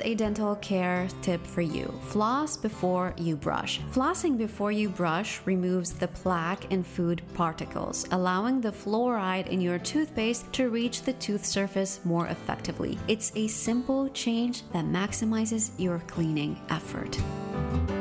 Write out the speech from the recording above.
a dental care tip for you. Floss before you brush. Flossing before you brush removes the plaque and food particles, allowing the fluoride in your toothpaste to reach the tooth surface more effectively. It's a simple change that maximizes your cleaning effort.